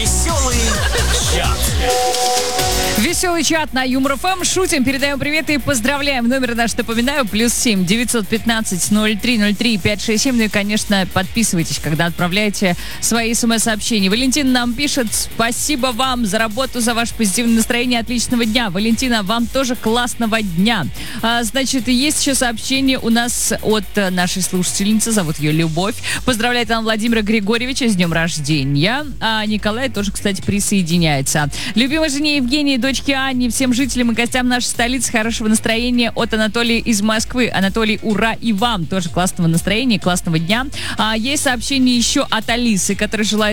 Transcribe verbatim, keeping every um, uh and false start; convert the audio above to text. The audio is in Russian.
Веселый чат. Веселый чат на Юмор ФМ. Шутим, передаем привет и поздравляем. Номер наш, напоминаю, плюс семь девятьсот пятнадцать ноль три ноль три пять шесть семь. Ну и, конечно, подписывайтесь, когда отправляете свои смс-сообщения. Валентина нам пишет: спасибо вам за работу, за ваше позитивное настроение. Отличного дня. Валентина, вам тоже классного дня. А, значит, есть еще сообщение у нас от нашей слушательницы. Зовут ее Любовь. Поздравляет нам Владимира Григорьевича с днем рождения. А Николай тоже, кстати, присоединяется. Любимой жене Евгении, дочке Анне, всем жителям и гостям нашей столицы хорошего настроения от Анатолия из Москвы. Анатолий, ура и вам тоже классного настроения, классного дня. А, есть сообщение еще от Алисы, которая желает